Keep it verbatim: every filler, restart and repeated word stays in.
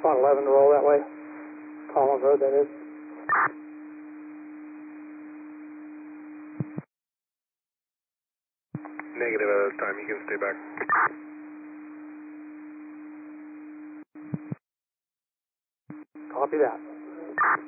Spot eleven to roll that way. Collins Road, that is. Negative at this time. You can stay back. Copy that.